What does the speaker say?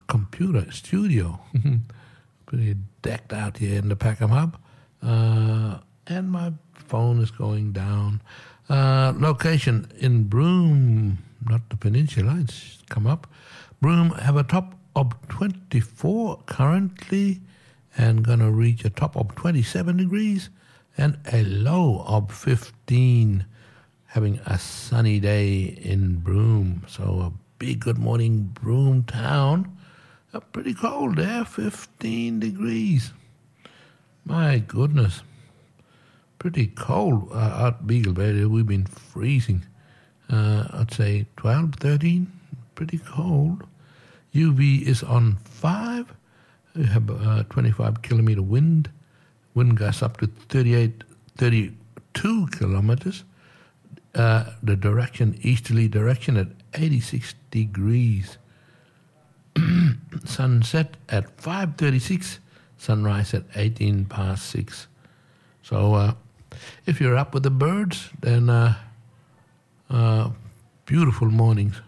computer studio. Pretty decked out here in the Peckham Hub. And my phone is going down. Location in Broome, not the peninsula, it's come up. Broome have a top of 24 currently and going to reach a top of 27 degrees and a low of 15, having a sunny day in Broome. So a big good morning, Broome town. Pretty cold there, 15 degrees. My goodness. Pretty cold at Beagle Bay. We've been freezing. I'd say 12, 13. Pretty cold. UV is on 5. We have 25 kilometer wind. Wind gusts up to 32 kilometers. The direction, easterly direction at 86 degrees. Sunset at 5:36. Sunrise at 18 past 6. So if you're up with the birds, then beautiful mornings.